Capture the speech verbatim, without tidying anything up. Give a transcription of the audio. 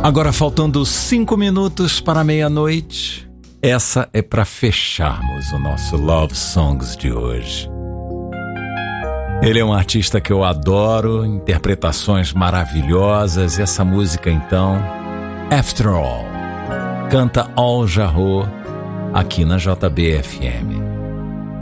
Agora faltando cinco minutos para meia-noite, essa é para fecharmos o nosso Love Songs de hoje. Ele é um artista que eu adoro, interpretações maravilhosas. Essa música então, After All, canta Al Jarreau aqui na J B F M.